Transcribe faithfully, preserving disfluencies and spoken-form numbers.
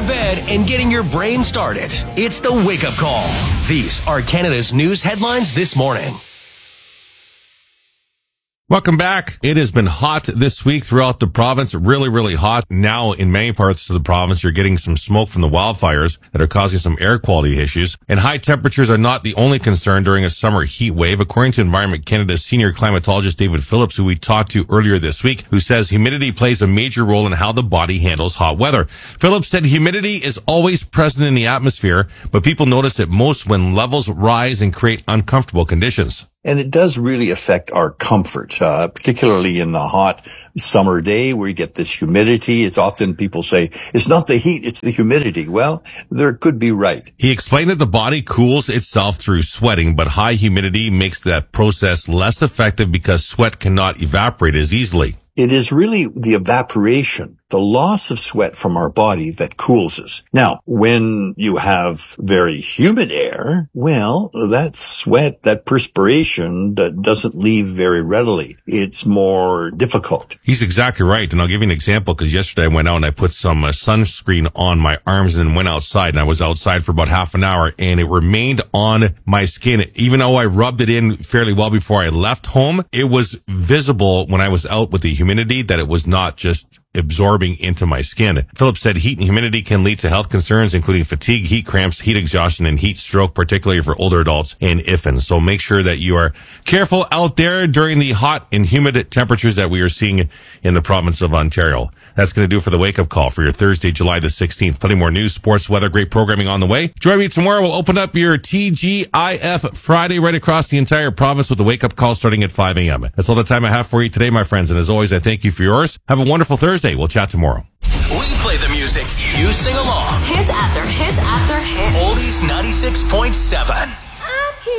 of bed and getting your brain started. It's the Wake Up Call. These are Canada's news headlines this morning. Welcome back. It has been hot this week throughout the province. Really, really hot. Now, in many parts of the province, you're getting some smoke from the wildfires that are causing some air quality issues. And high temperatures are not the only concern during a summer heat wave, according to Environment Canada's senior climatologist David Phillips, who we talked to earlier this week, who says humidity plays a major role in how the body handles hot weather. Phillips said humidity is always present in the atmosphere, but people notice it most when levels rise and create uncomfortable conditions. And it does really affect our comfort, uh, particularly in the hot summer day where you get this humidity. It's often people say, it's not the heat, it's the humidity. Well, there could be right. He explained that the body cools itself through sweating, but high humidity makes that process less effective because sweat cannot evaporate as easily. It is really the evaporation, the loss of sweat from our body that cools us. Now, when you have very humid air, well, that sweat, that perspiration that doesn't leave very readily. It's more difficult. He's exactly right. And I'll give you an example because yesterday I went out and I put some uh, sunscreen on my arms and then went outside. And I was outside for about half an hour and it remained on my skin. Even though I rubbed it in fairly well before I left home, it was visible when I was out with the humidity that it was not just absorbing into my skin. Phillips said heat and humidity can lead to health concerns, including fatigue, heat cramps, heat exhaustion, and heat stroke, particularly for older adults and infants. So make sure that you are careful out there during the hot and humid temperatures that we are seeing in the province of Ontario. That's going to do it for the Wake Up Call for your Thursday, July the sixteenth. Plenty more news, sports, weather, great programming on the way. Join me tomorrow. We'll open up your T G I F Friday right across the entire province with the Wake Up Call starting at five a.m. That's all the time I have for you today, my friends. And as always, I thank you for yours. Have a wonderful Thursday. We'll chat tomorrow. We play the music. You sing along. Hit after hit after hit. Oldies ninety-six point seven.